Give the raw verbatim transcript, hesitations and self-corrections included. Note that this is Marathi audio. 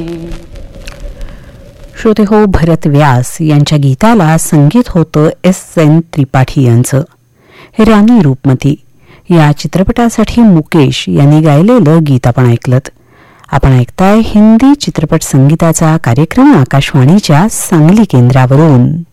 श्रोते हो, भरत व्यास यांच्या गीताला संगीत होतं एस एन त्रिपाठी यांचं. राणी रूपमती या चित्रपटासाठी मुकेश यांनी गायलेलं गीत आपण ऐकलं. आपण ऐकताय हिंदी चित्रपट संगीताचा कार्यक्रम आकाशवाणीच्या सांगली केंद्रावरून.